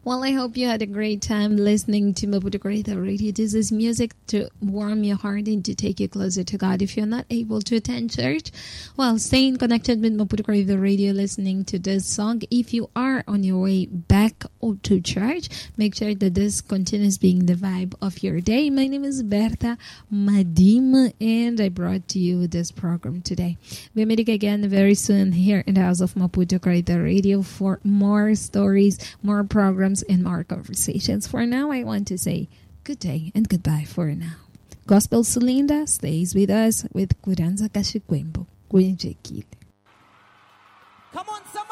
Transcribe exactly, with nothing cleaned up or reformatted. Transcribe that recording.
Well, I hope you had a great time listening to Maputo Corridor Radio. This is music to warm your heart and to take you closer to God. If you're not able to attend church, well, staying connected with Maputo Corridor Radio, listening to this song. If you are on your way back to church, make sure that this continues being the vibe of your day. My name is Berta Madim, and I brought to you this program today. We'll meet again very soon here in the House of Maputo Corridor Radio for more stories, more programs, and more conversations. For now, I want to say good day and goodbye for now. Gospel Sulinda stays with us with Kuranza Kashikwembo. Come on, somebody.